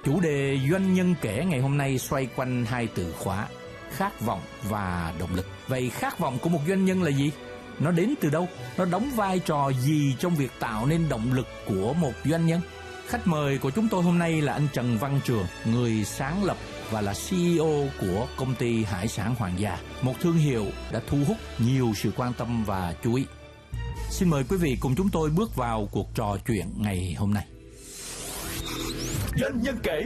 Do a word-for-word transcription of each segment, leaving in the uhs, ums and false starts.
Chủ đề Doanh nhân kể ngày hôm nay xoay quanh hai từ khóa: khát vọng và động lực. Vậy khát vọng của một doanh nhân là gì? Nó đến từ đâu? Nó đóng vai trò gì trong việc tạo nên động lực của một doanh nhân? Khách mời của chúng tôi hôm nay là anh Trần Văn Trường, người sáng lập và là xê e ô của công ty hải sản Hoàng Gia, một thương hiệu đã thu hút nhiều sự quan tâm và chú ý. Xin mời quý vị cùng chúng tôi bước vào cuộc trò chuyện ngày hôm nay. Doanh nhân kể.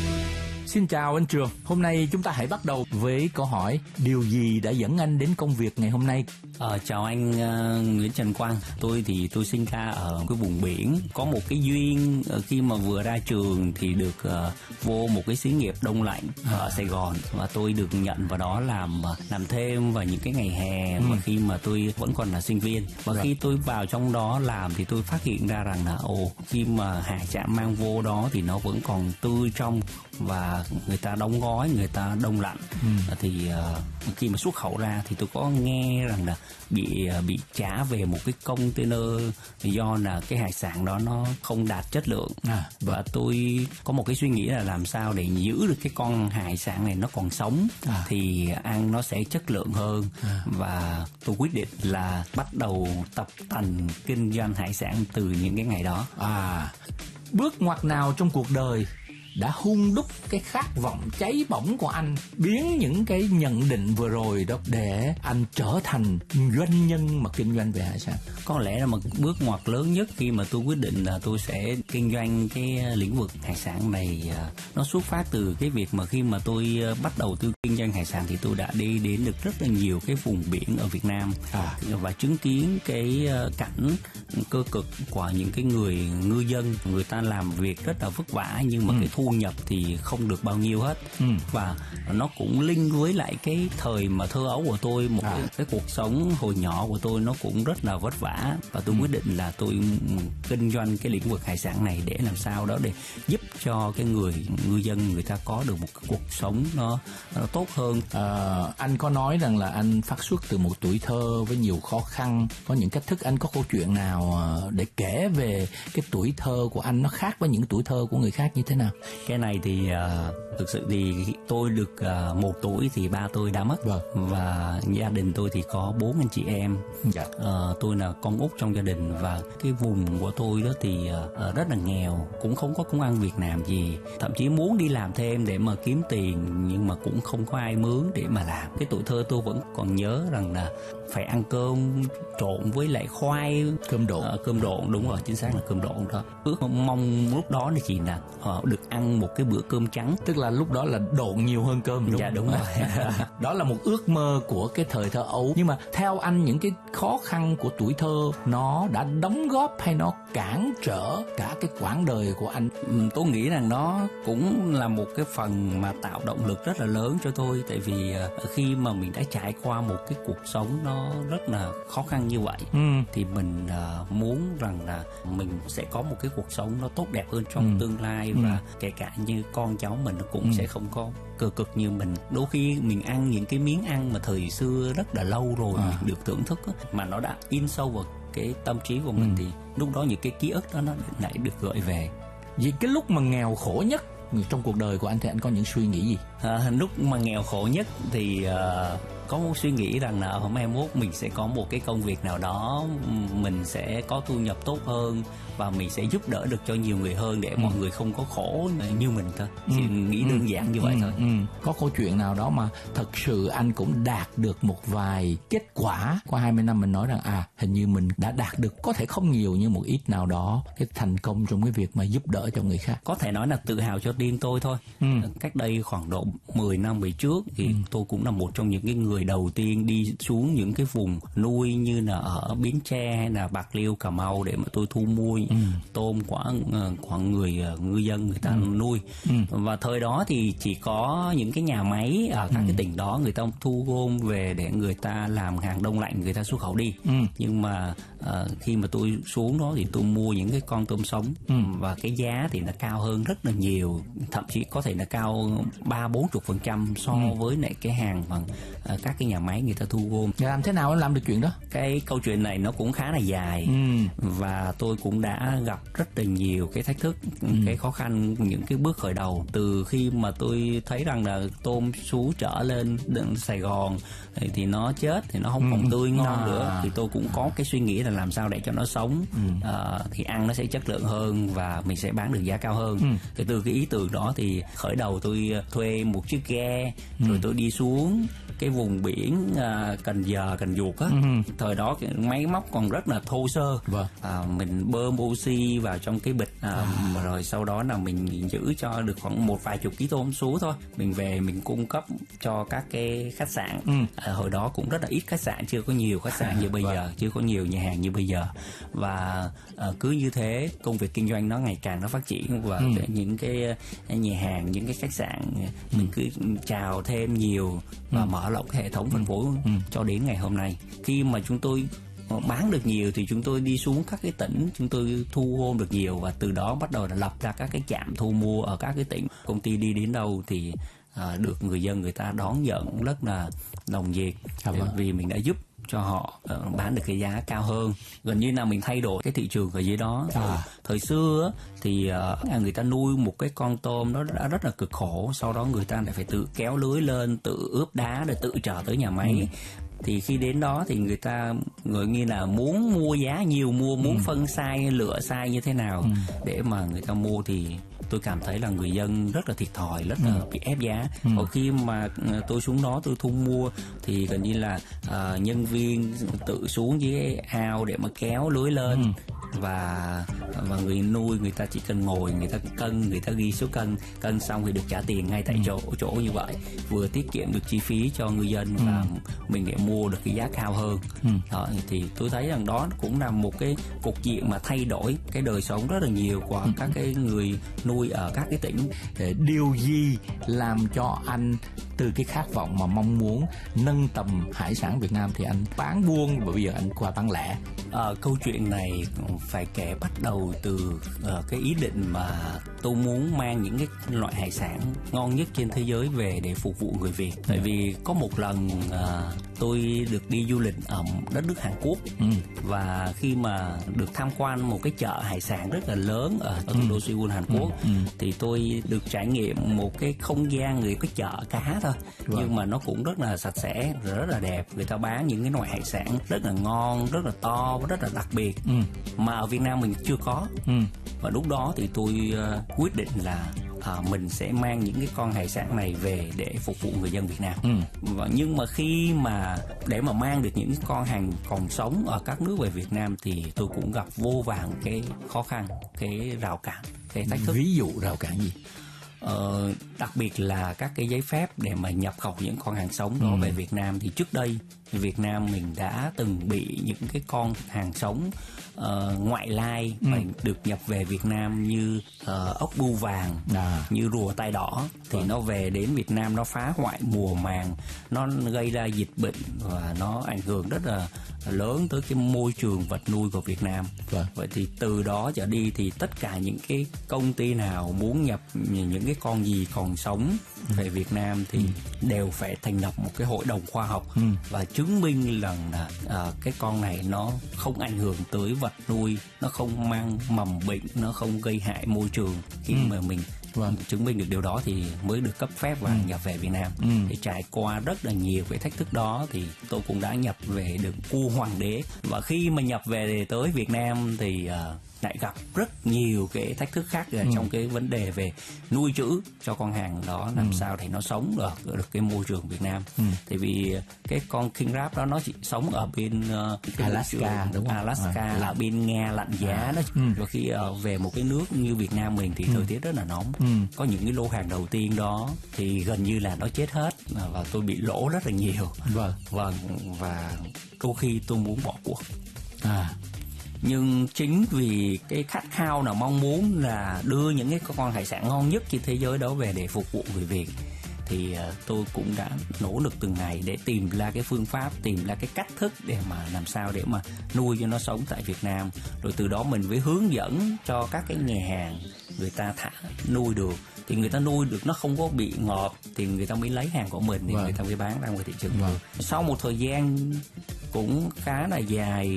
Xin chào anh Trường, hôm nay chúng ta hãy bắt đầu với câu hỏi: điều gì đã dẫn anh đến công việc ngày hôm nay? Ờ, chào anh uh, Nguyễn Trần Quang. Tôi thì tôi sinh ra ở cái vùng biển. Có một cái duyên uh, khi mà vừa ra trường thì được uh, vô một cái xí nghiệp đông lạnh ở Sài Gòn, và tôi được nhận vào đó làm uh, làm thêm vào những cái ngày hè ừ. và khi mà tôi vẫn còn là sinh viên. Và Rồi. khi tôi vào trong đó làm thì tôi phát hiện ra rằng là ồ, khi mà hải sản mang vô đó thì nó vẫn còn tươi trong và người ta đóng gói, người ta đông lạnh. ừ. Thì uh, khi mà xuất khẩu ra thì tôi có nghe rằng là bị uh, bị trả về một cái container do là cái hải sản đó nó không đạt chất lượng. à. Và tôi có một cái suy nghĩ là làm sao để giữ được cái con hải sản này nó còn sống à. thì ăn nó sẽ chất lượng hơn. à. Và tôi quyết định là bắt đầu tập tành kinh doanh hải sản từ những cái ngày đó. à. Bước ngoặt nào trong cuộc đời đã hun đúc cái khát vọng cháy bỏng của anh, biến những cái nhận định vừa rồi đó để anh trở thành doanh nhân mà kinh doanh về hải sản? Có lẽ là một bước ngoặt lớn nhất khi mà tôi quyết định là tôi sẽ kinh doanh cái lĩnh vực hải sản này, nó xuất phát từ cái việc mà khi mà tôi bắt đầu tôi kinh doanh hải sản thì tôi đã đi đến được rất là nhiều cái vùng biển ở Việt Nam à. và chứng kiến cái cảnh cơ cực của những cái người ngư dân. Người ta làm việc rất là vất vả nhưng mà ừ. cái thu nhập thì không được bao nhiêu hết. ừ. Và nó cũng link với lại cái thời mà thơ ấu của tôi, một à. cái, cái cuộc sống hồi nhỏ của tôi nó cũng rất là vất vả, và tôi ừ. quyết định là tôi kinh doanh cái lĩnh vực hải sản này để làm sao đó để giúp cho cái người ngư dân người ta có được một cái cuộc sống nó, nó tốt hơn. à, anh có nói rằng là anh phát xuất từ một tuổi thơ với nhiều khó khăn, có những cách thức. Anh có câu chuyện nào để kể về cái tuổi thơ của anh nó khác với những tuổi thơ của người khác như thế nào? Cái này thì uh, thực sự thì tôi được uh, một tuổi thì ba tôi đã mất. Vâng. Và gia đình tôi thì có bốn anh chị em. Dạ. uh, Tôi là con út trong gia đình, và cái vùng của tôi đó thì uh, rất là nghèo, cũng không có công ăn việc làm gì, thậm chí muốn đi làm thêm để mà kiếm tiền nhưng mà cũng không có ai mướn để mà làm. Cái tuổi thơ tôi vẫn còn nhớ rằng là phải ăn cơm trộn với lại khoai, cơm độn. uh, cơm độn đúng rồi, chính xác là cơm độn đó. Ước mong lúc đó thì chỉ là uh, được ăn một cái bữa cơm trắng, tức là lúc đó là độn nhiều hơn cơm. Đúng. Dạ đúng rồi. Đó là một ước mơ của cái thời thơ ấu. Nhưng mà theo anh, những cái khó khăn của tuổi thơ nó đã đóng góp hay nó cản trở cả cái quãng đời của anh? Tôi nghĩ rằng nó cũng là một cái phần mà tạo động lực rất là lớn cho tôi, tại vì khi mà mình đã trải qua một cái cuộc sống nó rất là khó khăn như vậy ừ. thì mình uh, muốn rằng là mình sẽ có một cái cuộc sống nó tốt đẹp hơn trong ừ. tương lai, và ừ. kể cả như con cháu mình cũng ừ. sẽ không có cơ cực như mình. Đôi khi mình ăn những cái miếng ăn mà thời xưa rất là lâu rồi à. mình được thưởng thức á, mà nó đã in sâu vào cái tâm trí của mình ừ. thì lúc đó những cái ký ức đó nó lại được gợi về. Vì cái lúc mà nghèo khổ nhất trong cuộc đời của anh thì anh có những suy nghĩ gì? À, lúc mà nghèo khổ nhất thì uh, có một suy nghĩ rằng là hôm mai mốt mình sẽ có một cái công việc nào đó, mình sẽ có thu nhập tốt hơn và mình sẽ giúp đỡ được cho nhiều người hơn để ừ. mọi người không có khổ như mình thôi. ừ. Chỉ nghĩ đơn ừ. giản như vậy ừ. thôi. ừ. Có câu chuyện nào đó mà thật sự anh cũng đạt được một vài kết quả qua hai mươi năm, mình nói rằng à hình như mình đã đạt được, có thể không nhiều nhưng một ít nào đó, cái thành công trong cái việc mà giúp đỡ cho người khác? Có thể nói là tự hào cho riêng tôi thôi. ừ. Cách đây khoảng độ mười năm về trước thì ừ. tôi cũng là một trong những cái người đầu tiên đi xuống những cái vùng nuôi như là ở Bến Tre hay là Bạc Liêu, Cà Mau để mà tôi thu mua ừ. tôm của của người ngư dân người ta ừ. nuôi. ừ. Và thời đó thì chỉ có những cái nhà máy ở các ừ. cái tỉnh đó người ta thu gom về để người ta làm hàng đông lạnh, người ta xuất khẩu đi. ừ. Nhưng mà uh, khi mà tôi xuống đó thì tôi mua những cái con tôm sống ừ. và cái giá thì nó cao hơn rất là nhiều, thậm chí có thể là cao ba bốn chục phần trăm so ừ. với lại cái hàng mà uh, các cái nhà máy người ta thu gom. Làm thế nào anh làm được chuyện đó? Cái câu chuyện này nó cũng khá là dài ừ. và tôi cũng đã đã gặp rất là nhiều cái thách thức, ừ. cái khó khăn, những cái bước khởi đầu. Từ khi mà tôi thấy rằng là tôm sú trở lên Sài Gòn thì nó chết, thì nó không còn ừ. tươi ngon à. nữa, thì tôi cũng có cái suy nghĩ là làm sao để cho nó sống, ừ. à, thì ăn nó sẽ chất lượng hơn và mình sẽ bán được giá cao hơn. ừ. Thì từ cái ý tưởng đó thì khởi đầu tôi thuê một chiếc ghe, ừ. rồi tôi đi xuống cái vùng biển uh, Cần Giờ, Cần Duộc á. ừ. Thời đó cái máy móc còn rất là thô sơ. Vâng. À, mình bơm oxy vào trong cái bịch, à, à. rồi sau đó là mình giữ cho được khoảng một vài chục ký tôm sú thôi. Mình về mình cung cấp cho các cái khách sạn. ừ. à, hồi đó cũng rất là ít khách sạn, chưa có nhiều khách sạn như bây vâng. giờ, chưa có nhiều nhà hàng như bây giờ. Và à, cứ như thế công việc kinh doanh nó ngày càng nó phát triển, và ừ. những cái nhà hàng, những cái khách sạn ừ. mình cứ chào thêm nhiều và ừ. mở rộng hệ thống phân phối ừ. cho đến ngày hôm nay. Khi mà chúng tôi bán được nhiều thì chúng tôi đi xuống các cái tỉnh, chúng tôi thu gom được nhiều, và từ đó bắt đầu là lập ra các cái trạm thu mua ở các cái tỉnh. Công ty đi đến đâu thì à, được người dân người ta đón nhận rất là nồng nhiệt, à, vâng. vì mình đã giúp cho họ uh, bán được cái giá cao hơn. Gần như là mình thay đổi cái thị trường ở dưới đó. à. Thời xưa thì uh, người ta nuôi một cái con tôm nó đã rất là cực khổ, sau đó người ta lại phải tự kéo lưới lên, tự ướp đá để tự trở tới nhà máy. ừ. Thì khi đến đó thì người ta người như là muốn mua giá nhiều, mua muốn ừ. phân sai, lựa sai như thế nào ừ. để mà người ta mua, thì tôi cảm thấy là người dân rất là thiệt thòi, rất là ừ. bị ép giá. ừ. Còn khi mà tôi xuống đó tôi thu mua thì gần như là uh, nhân viên tự xuống dưới ao để mà kéo lưới lên. ừ. và và người nuôi người ta chỉ cần ngồi, người ta cân, người ta ghi số cân, cân xong thì được trả tiền ngay tại ừ. chỗ chỗ như vậy, vừa tiết kiệm được chi phí cho người dân ừ. và mình để mua được cái giá cao hơn. ừ. Đó, thì tôi thấy rằng đó cũng là một cái cục diện mà thay đổi cái đời sống rất là nhiều của ừ. các cái người nuôi ở các cái tỉnh. Điều gì làm cho anh từ cái khát vọng mà mong muốn nâng tầm hải sản Việt Nam thì anh bán buôn, bởi bây giờ anh qua bán lẻ? À, câu chuyện này phải kể bắt đầu từ uh, cái ý định mà tôi muốn mang những cái loại hải sản ngon nhất trên thế giới về để phục vụ người Việt. Tại vì có một lần uh, tôi được đi du lịch ở đất nước Hàn Quốc, ừ. và khi mà được tham quan một cái chợ hải sản rất là lớn ở, ở thủ đô Seoul, Hàn Quốc, ừ. Ừ. thì tôi được trải nghiệm một cái không gian người cái chợ cá thôi, wow. nhưng mà nó cũng rất là sạch sẽ, rất là đẹp. Người ta bán những cái loại hải sản rất là ngon, rất là to và rất là đặc biệt, ừ. mà ở Việt Nam mình chưa có. ừ. Và lúc đó thì tôi uh, quyết định là À, mình sẽ mang những cái con hải sản này về để phục vụ người dân Việt Nam. ừ. Và nhưng mà khi mà để mà mang được những con hàng còn sống ở các nước về Việt Nam thì tôi cũng gặp vô vàn cái khó khăn, cái rào cản, cái thách thức. Ví dụ rào cản gì? Ờ, đặc biệt là các cái giấy phép để mà nhập khẩu những con hàng sống đó ừ. về Việt Nam. Thì trước đây Việt Nam mình đã từng bị những cái con hàng sống uh, ngoại lai ừ. mà được nhập về Việt Nam như uh, ốc bươu vàng, à. như rùa tai đỏ, thì ừ. nó về đến Việt Nam nó phá hoại mùa màng, nó gây ra dịch bệnh và nó ảnh hưởng rất là lớn tới cái môi trường vật nuôi của Việt Nam. ừ. Vậy thì từ đó trở đi thì tất cả những cái công ty nào muốn nhập những cái con gì còn sống ừ. về Việt Nam thì ừ. đều phải thành lập một cái hội đồng khoa học ừ. và chứng minh rằng là à, cái con này nó không ảnh hưởng tới vật nuôi, nó không mang mầm bệnh, nó không gây hại môi trường. Khi ừ. mà mình vâng. chứng minh được điều đó thì mới được cấp phép và ừ. nhập về Việt Nam. ừ. Thì trải qua rất là nhiều cái thách thức đó thì tôi cũng đã nhập về được cua hoàng đế. Và khi mà nhập về tới Việt Nam thì uh, lại gặp rất nhiều cái thách thức khác ừ. trong cái vấn đề về nuôi trữ cho con hàng đó làm ừ. sao để nó sống được được cái môi trường Việt Nam. ừ. Tại vì cái con king crab đó nó chỉ sống ở bên uh, cái Alaska, đúng không? Alaska à, là bên Nga lạnh giá à. đó. ừ. Và khi uh, về một cái nước như Việt Nam mình thì ừ. thời tiết rất là nóng. ừ. Có những cái lô hàng đầu tiên đó thì gần như là nó chết hết và tôi bị lỗ rất là nhiều. Vâng. Vâng, và đôi khi tôi muốn bỏ cuộc. À. Nhưng chính vì cái khát khao là mong muốn là đưa những cái con hải sản ngon nhất trên thế giới đó về để phục vụ người Việt, thì tôi cũng đã nỗ lực từng ngày để tìm ra cái phương pháp, tìm ra cái cách thức để mà làm sao để mà nuôi cho nó sống tại Việt Nam. Rồi từ đó mình mới hướng dẫn cho các cái nhà hàng người ta thả nuôi được, thì người ta nuôi được nó không có bị ngọt thì người ta mới lấy hàng của mình thì vâng. người ta mới bán ra ngoài thị trường. vâng. Sau một thời gian cũng khá là dài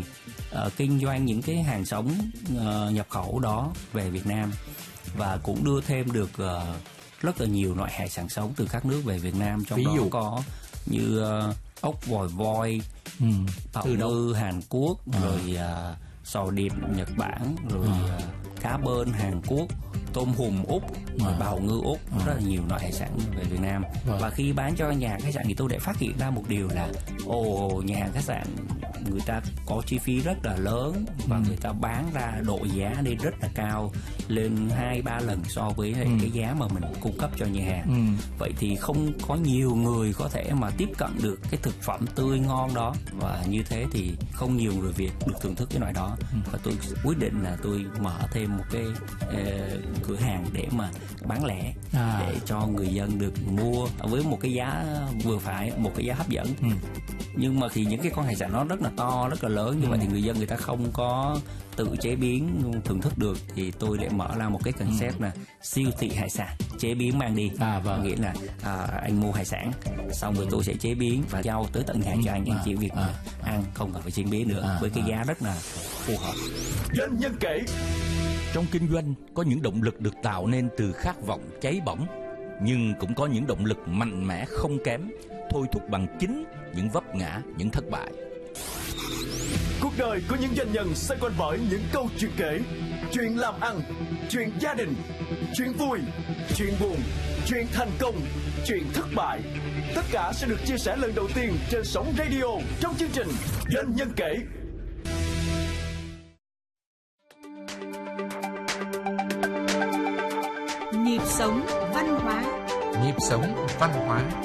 uh, kinh doanh những cái hàng sống uh, nhập khẩu đó về Việt Nam, và cũng đưa thêm được uh, rất là nhiều loại hải sản sống từ các nước về Việt Nam, trong Ví đó dụ có như uh, ốc vòi voi, ừ. bào ngư Hàn Quốc, à. rồi uh, sò điệp Nhật Bản, rồi à. uh, cá bơn Hàn Quốc, tôm hùm Úc, à. bào ngư Úc, à. rất là nhiều loại hải sản về Việt Nam. À. Và khi bán cho nhà khách sạn thì tôi đã phát hiện ra một điều là ồ, nhà khách sạn người ta có chi phí rất là lớn và ừ. người ta bán ra độ giá lên rất là cao, lên hai ba lần so với ừ. cái giá mà mình cung cấp cho nhà hàng. Ừ. Vậy thì không có nhiều người có thể mà tiếp cận được cái thực phẩm tươi ngon đó, và như thế thì không nhiều người Việt được thưởng thức cái loại đó. Ừ. Và tôi quyết định là tôi mở thêm một cái uh, cửa hàng để mà bán lẻ, à. để cho người dân được mua với một cái giá vừa phải, một cái giá hấp dẫn. Ừ. Nhưng mà thì những cái con hải sản nó rất là to, rất là lớn như ừ. vậy thì người dân người ta không có tự chế biến thưởng thức được, thì tôi lại mở ra một cái concept ừ. là siêu thị hải sản chế biến mang đi. À, vâng. Nghĩa là à, anh mua hải sản xong rồi tôi sẽ chế biến và giao tới tận nhà cho anh, anh chỉ việc à. ăn, không cần phải chế biến nữa, à, với cái à. giá rất là phù hợp. Doanh nhân kể. Trong kinh doanh có những động lực được tạo nên từ khát vọng cháy bỏng, nhưng cũng có những động lực mạnh mẽ không kém, thôi thúc bằng chính những vấp ngã, những thất bại. Cuộc đời của những doanh nhân xoay quanh bởi những câu chuyện kể, chuyện làm ăn, chuyện gia đình, chuyện vui, chuyện buồn, chuyện thành công, chuyện thất bại. Tất cả sẽ được chia sẻ lần đầu tiên trên sóng radio trong chương trình Doanh nhân kể. Nhịp sống văn hóa. Nhịp sống văn hóa.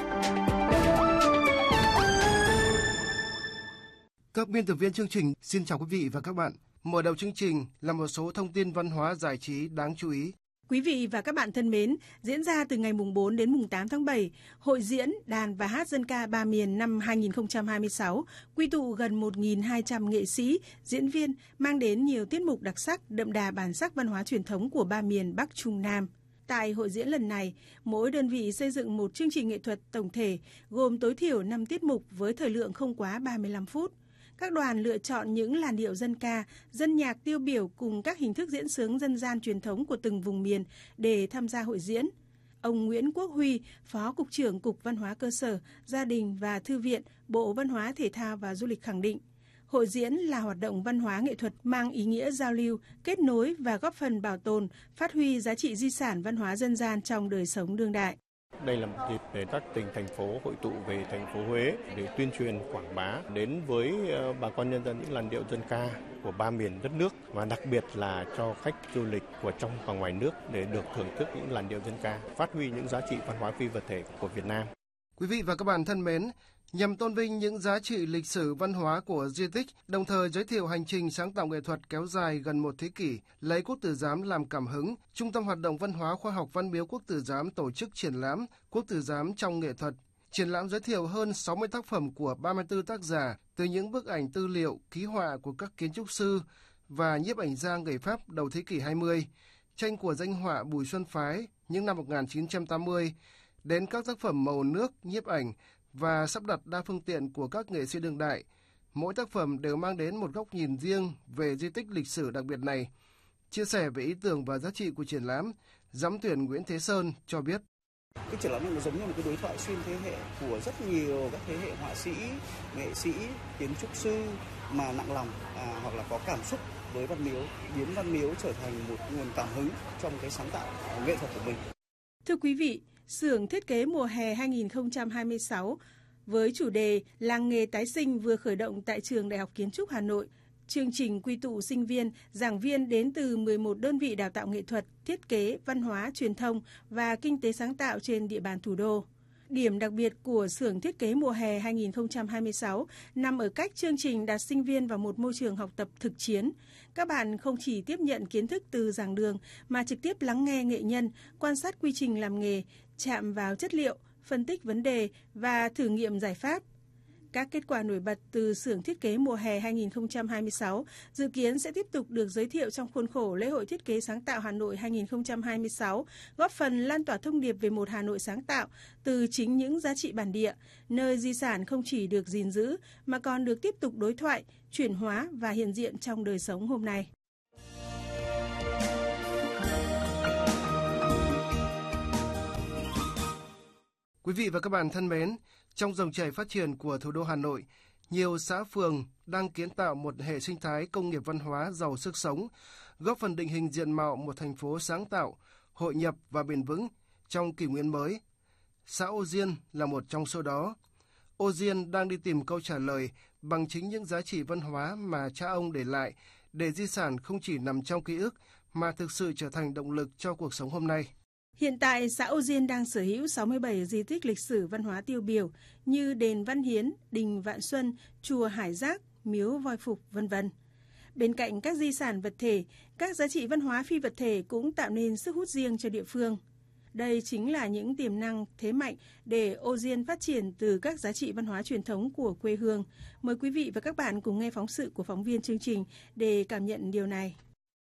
Các biên tập viên chương trình xin chào quý vị và các bạn. Mở đầu chương trình là một số thông tin văn hóa giải trí đáng chú ý. Quý vị và các bạn thân mến, diễn ra từ ngày mùng bốn đến mùng tám tháng bảy, hội diễn đàn và hát dân ca Ba Miền năm hai không hai sáu quy tụ gần một nghìn hai trăm nghệ sĩ, diễn viên, mang đến nhiều tiết mục đặc sắc, đậm đà bản sắc văn hóa truyền thống của ba miền Bắc Trung Nam. Tại hội diễn lần này, mỗi đơn vị xây dựng một chương trình nghệ thuật tổng thể gồm tối thiểu năm tiết mục với thời lượng không quá ba mươi lăm phút. Các đoàn lựa chọn những làn điệu dân ca, dân nhạc tiêu biểu cùng các hình thức diễn xướng dân gian truyền thống của từng vùng miền để tham gia hội diễn. Ông Nguyễn Quốc Huy, Phó Cục trưởng Cục Văn hóa Cơ sở, Gia đình và Thư viện, Bộ Văn hóa Thể thao và Du lịch khẳng định, hội diễn là hoạt động văn hóa nghệ thuật mang ý nghĩa giao lưu, kết nối và góp phần bảo tồn, phát huy giá trị di sản văn hóa dân gian trong đời sống đương đại. Đây là một dịp để các tỉnh, thành phố hội tụ về thành phố Huế để tuyên truyền, quảng bá đến với bà con nhân dân những làn điệu dân ca của ba miền đất nước, và đặc biệt là cho khách du lịch của trong và ngoài nước để được thưởng thức những làn điệu dân ca, phát huy những giá trị văn hóa phi vật thể của Việt Nam. Quý vị và các bạn thân mến, nhằm tôn vinh những giá trị lịch sử văn hóa của di tích, đồng thời giới thiệu hành trình sáng tạo nghệ thuật kéo dài gần một thế kỷ, lấy Quốc Tử Giám làm cảm hứng, Trung tâm Hoạt động Văn hóa Khoa học Văn miếu Quốc Tử Giám tổ chức triển lãm Quốc Tử Giám trong nghệ thuật. Triển lãm giới thiệu hơn sáu mươi tác phẩm của ba mươi tư tác giả, từ những bức ảnh tư liệu, ký họa của các kiến trúc sư và nhiếp ảnh gia người Pháp đầu thế kỷ hai mươi, tranh của danh họa Bùi Xuân Phái những năm một nghìn chín trăm tám mươi, đến các tác phẩm màu nước, nhiếp ảnh và sắp đặt đa phương tiện của các nghệ sĩ đương đại. Mỗi tác phẩm đều mang đến một góc nhìn riêng về di tích lịch sử đặc biệt này. Chia sẻ về ý tưởng và giá trị của triển lãm, giám tuyển Nguyễn Thế Sơn cho biết. Cái triển lãm này nó giống như một cái đối thoại xuyên thế hệ của rất nhiều các thế hệ họa sĩ, nghệ sĩ, kiến trúc sư mà nặng lòng à, hoặc là có cảm xúc với Văn Miếu, biến Văn Miếu trở thành một nguồn cảm hứng trong cái sáng tạo nghệ thuật của mình. Thưa quý vị, xưởng thiết kế mùa hè hai không hai sáu với chủ đề Làng nghề tái sinh vừa khởi động tại Trường Đại học Kiến trúc Hà Nội. Chương trình quy tụ sinh viên, giảng viên đến từ mười một đơn vị đào tạo nghệ thuật, thiết kế, văn hóa, truyền thông và kinh tế sáng tạo trên địa bàn thủ đô. Điểm đặc biệt của xưởng thiết kế mùa hè hai không hai sáu nằm ở cách chương trình đặt sinh viên vào một môi trường học tập thực chiến. Các bạn không chỉ tiếp nhận kiến thức từ giảng đường mà trực tiếp lắng nghe nghệ nhân, quan sát quy trình làm nghề, chạm vào chất liệu, phân tích vấn đề và thử nghiệm giải pháp. Các kết quả nổi bật từ xưởng thiết kế mùa hè hai không hai sáu dự kiến sẽ tiếp tục được giới thiệu trong khuôn khổ lễ hội thiết kế sáng tạo Hà Nội hai không hai sáu, góp phần lan tỏa thông điệp về một Hà Nội sáng tạo từ chính những giá trị bản địa, nơi di sản không chỉ được gìn giữ mà còn được tiếp tục đối thoại, chuyển hóa và hiện diện trong đời sống hôm nay. Quý vị và các bạn thân mến, trong dòng chảy phát triển của thủ đô Hà Nội, nhiều xã phường đang kiến tạo một hệ sinh thái công nghiệp văn hóa giàu sức sống, góp phần định hình diện mạo một thành phố sáng tạo, hội nhập và bền vững trong kỷ nguyên mới. Xã Ô Diên là một trong số đó. Ô Diên đang đi tìm câu trả lời bằng chính những giá trị văn hóa mà cha ông để lại, để di sản không chỉ nằm trong ký ức mà thực sự trở thành động lực cho cuộc sống hôm nay. Hiện tại, xã Ô Diên đang sở hữu sáu mươi bảy di tích lịch sử văn hóa tiêu biểu như đền Văn Hiến, đình Vạn Xuân, chùa Hải Giác, miếu Voi Phục, vân vân. Bên cạnh các di sản vật thể, các giá trị văn hóa phi vật thể cũng tạo nên sức hút riêng cho địa phương. Đây chính là những tiềm năng, thế mạnh để Ô Diên phát triển từ các giá trị văn hóa truyền thống của quê hương. Mời quý vị và các bạn cùng nghe phóng sự của phóng viên chương trình để cảm nhận điều này.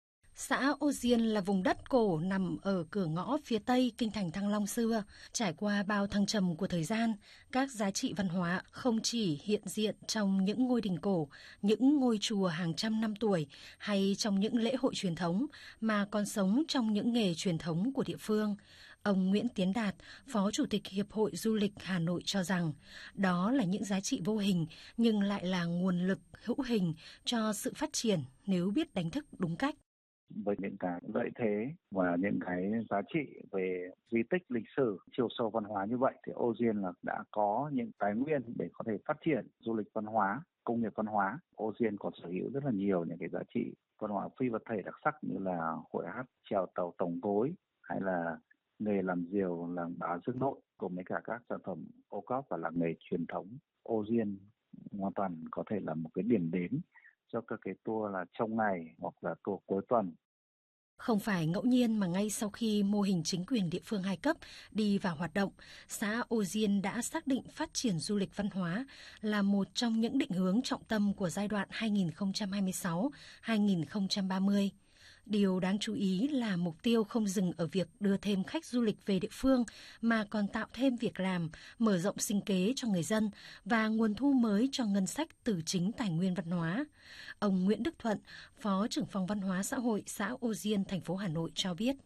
Xã Ô Diên là vùng đất cổ nằm ở cửa ngõ phía tây kinh thành Thăng Long xưa. Trải qua bao thăng trầm của thời gian, các giá trị văn hóa không chỉ hiện diện trong những ngôi đình cổ, những ngôi chùa hàng trăm năm tuổi hay trong những lễ hội truyền thống, mà còn sống trong những nghề truyền thống của địa phương. Ông Nguyễn Tiến Đạt, Phó Chủ tịch Hiệp hội Du lịch Hà Nội cho rằng, đó là những giá trị vô hình nhưng lại là nguồn lực hữu hình cho sự phát triển nếu biết đánh thức đúng cách. Với những cái lợi thế và những cái giá trị về di tích lịch sử, chiều sâu văn hóa như vậy thì Ô Diên là đã có những tài nguyên để có thể phát triển du lịch văn hóa, công nghiệp văn hóa. Ô Diên còn sở hữu rất là nhiều những cái giá trị văn hóa phi vật thể đặc sắc như là hội hát chèo tàu Tổng Cối hay là nghề làm diều làng Bá Dương Nội cùng với cả các sản phẩm ô cóp và làng nghề truyền thống. Ô Diên hoàn toàn có thể là một cái điểm đến cho các cái tour là trong ngày hoặc là tour cuối tuần. Không phải ngẫu nhiên mà ngay sau khi mô hình chính quyền địa phương hai cấp đi vào hoạt động, xã Ô Diên đã xác định phát triển du lịch văn hóa là một trong những định hướng trọng tâm của giai đoạn hai không hai sáu đến hai không ba mươi. Điều đáng chú ý là mục tiêu không dừng ở việc đưa thêm khách du lịch về địa phương mà còn tạo thêm việc làm, mở rộng sinh kế cho người dân và nguồn thu mới cho ngân sách từ chính tài nguyên văn hóa. Ông Nguyễn Đức Thuận, Phó trưởng phòng văn hóa xã hội xã Ô Diên, thành phố Hà Nội cho biết.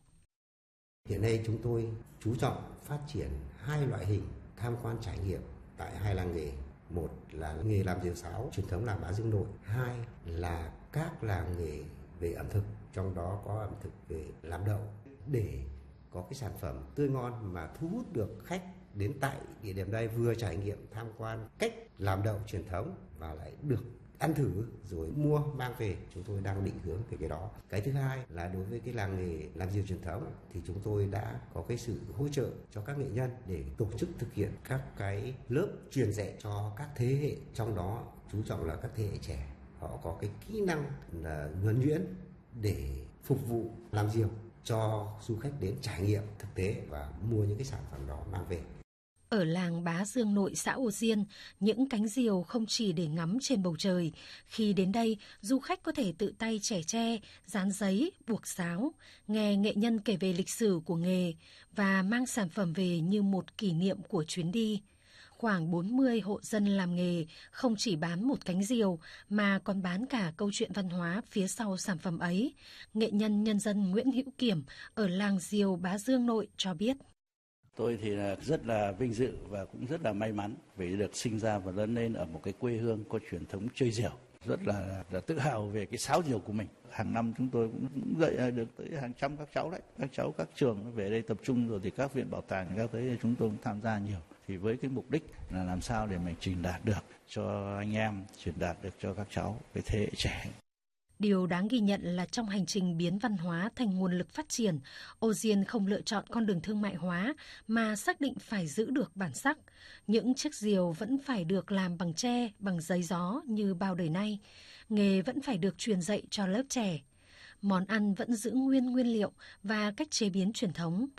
Hiện nay chúng tôi chú trọng phát triển hai loại hình tham quan trải nghiệm tại hai làng nghề. Một là nghề làm diều sáo truyền thống làng Bá Dương Nội, hai là các làng nghề về ẩm thực, trong đó có ẩm thực về làm đậu, để có cái sản phẩm tươi ngon mà thu hút được khách đến tại địa điểm đây, vừa trải nghiệm tham quan cách làm đậu truyền thống và lại được ăn thử rồi mua mang về. Chúng tôi đang định hướng về cái đó. Cái thứ hai là đối với cái làng nghề làm diều truyền thống thì chúng tôi đã có cái sự hỗ trợ cho các nghệ nhân để tổ chức thực hiện các cái lớp truyền dạy cho các thế hệ, trong đó chú trọng là các thế hệ trẻ. Họ có cái kỹ năng là nhuần nhuyễn để phục vụ làm diều cho du khách đến trải nghiệm thực tế và mua những cái sản phẩm đó mang về. Ở làng Bá Dương Nội, xã Ô Diên, những cánh diều không chỉ để ngắm trên bầu trời. Khi đến đây, du khách có thể tự tay chẻ tre, dán giấy, buộc sáo, nghe nghệ nhân kể về lịch sử của nghề và mang sản phẩm về như một kỷ niệm của chuyến đi. Khoảng bốn mươi hộ dân làm nghề không chỉ bán một cánh diều mà còn bán cả câu chuyện văn hóa phía sau sản phẩm ấy. Nghệ nhân nhân dân Nguyễn Hữu Kiểm ở làng diều Bá Dương Nội cho biết. Tôi thì rất là vinh dự và cũng rất là may mắn vì được sinh ra và lớn lên ở một cái quê hương có truyền thống chơi diều. Rất là, là tự hào về cái sáo diều của mình. Hàng năm chúng tôi cũng dạy được tới hàng trăm các cháu đấy. Các cháu các trường về đây tập trung rồi thì các viện bảo tàng các thứ chúng tôi cũng tham gia nhiều. Thì với cái mục đích là làm sao để mình truyền đạt được cho anh em, truyền đạt được cho các cháu, cái thế hệ trẻ. Điều đáng ghi nhận là trong hành trình biến văn hóa thành nguồn lực phát triển, Ô Diên không lựa chọn con đường thương mại hóa mà xác định phải giữ được bản sắc. Những chiếc diều vẫn phải được làm bằng tre, bằng giấy gió như bao đời nay. Nghề vẫn phải được truyền dạy cho lớp trẻ. Món ăn vẫn giữ nguyên nguyên liệu và cách chế biến truyền thống.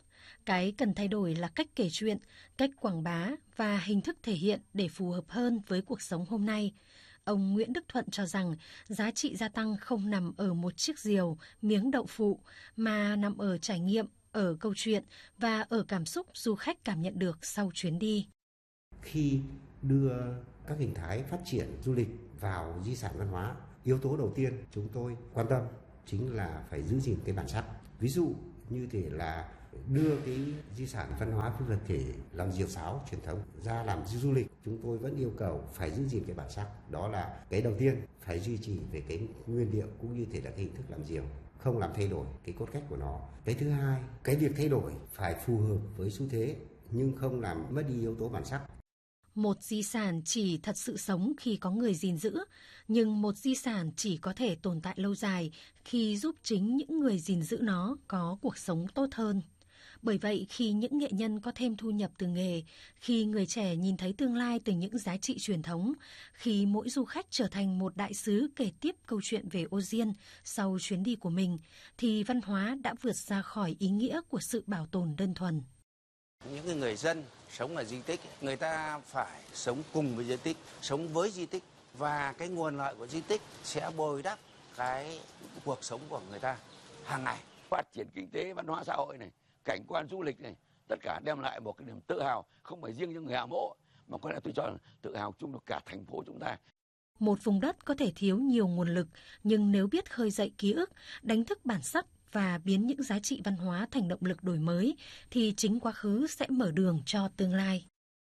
Cái cần thay đổi là cách kể chuyện, cách quảng bá và hình thức thể hiện để phù hợp hơn với cuộc sống hôm nay. Ông Nguyễn Đức Thuận cho rằng giá trị gia tăng không nằm ở một chiếc diều, miếng đậu phụ, mà nằm ở trải nghiệm, ở câu chuyện và ở cảm xúc du khách cảm nhận được sau chuyến đi. Khi đưa các hình thái phát triển du lịch vào di sản văn hóa, yếu tố đầu tiên chúng tôi quan tâm chính là phải giữ gìn cái bản sắc. Ví dụ như thế là đưa cái di sản văn hóa phi vật thể làm diều sáo truyền thống ra làm du lịch, chúng tôi vẫn yêu cầu phải giữ gìn cái bản sắc. Đó là cái đầu tiên, phải duy trì về cái nguyên liệu cũng như thể là cái hình thức làm diều, không làm thay đổi cái cốt cách của nó. Cái thứ hai, cái việc thay đổi phải phù hợp với xu thế nhưng không làm mất đi yếu tố bản sắc. Một di sản chỉ thật sự sống khi có người gìn giữ, nhưng một di sản chỉ có thể tồn tại lâu dài khi giúp chính những người gìn giữ nó có cuộc sống tốt hơn. Bởi vậy, khi những nghệ nhân có thêm thu nhập từ nghề, khi người trẻ nhìn thấy tương lai từ những giá trị truyền thống, khi mỗi du khách trở thành một đại sứ kể tiếp câu chuyện về Ô Diên sau chuyến đi của mình, thì văn hóa đã vượt ra khỏi ý nghĩa của sự bảo tồn đơn thuần. Những người dân sống ở di tích, người ta phải sống cùng với di tích, sống với di tích, và cái nguồn lợi của di tích sẽ bồi đắp cái cuộc sống của người ta hàng ngày. Phát triển kinh tế, văn hóa xã hội này, cảnh quan du lịch này, tất cả đem lại một cái niềm tự hào, không phải riêng cho người Hà Mộ, mà có lẽ tôi cho là tự hào chung được cả thành phố chúng ta. Một vùng đất có thể thiếu nhiều nguồn lực, nhưng nếu biết khơi dậy ký ức, đánh thức bản sắc và biến những giá trị văn hóa thành động lực đổi mới, thì chính quá khứ sẽ mở đường cho tương lai.